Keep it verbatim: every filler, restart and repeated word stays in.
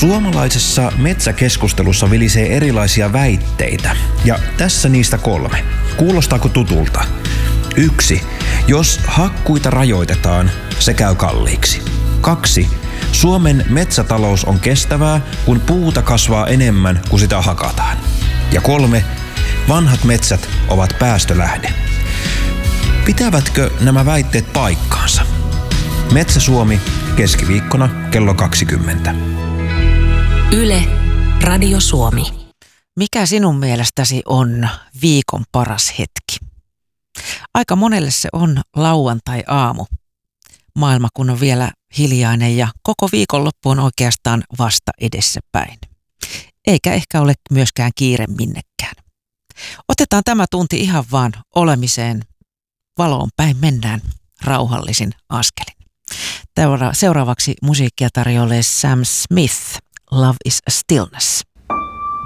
Suomalaisessa metsäkeskustelussa vilisee erilaisia väitteitä, ja tässä niistä kolme. Kuulostaako tutulta? Yksi. Jos hakkuita rajoitetaan, se käy kalliiksi. Kaksi. Suomen metsätalous on kestävää, kun puuta kasvaa enemmän kuin sitä hakataan. Ja kolme. Vanhat metsät ovat päästölähde. Pitävätkö nämä väitteet paikkaansa? Metsä Suomi, keskiviikkona kello kaksikymmentä. Yle, Radio Suomi. Mikä sinun mielestäsi on viikon paras hetki? Aika monelle se on lauantai-aamu. Maailma kun on vielä hiljainen ja koko viikonloppu on oikeastaan vasta edessäpäin. Eikä ehkä ole myöskään kiire minnekään. Otetaan tämä tunti ihan vaan olemiseen. Valoon päin mennään rauhallisin askelin. Seuraavaksi musiikkia tarjoilee Sam Smith, Love is a Stillness.